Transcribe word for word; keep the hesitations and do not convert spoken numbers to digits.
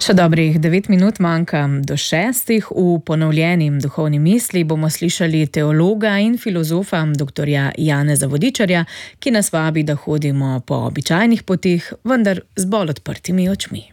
Še dobrih devet minut manjka do šestih. V ponovljeni duhovni misli bomo slišali teologa in filozofa doktorja Janeza Vodičarja, ki nas vabi, da hodimo po običajnih poteh, vendar z bolj odprtimi očmi.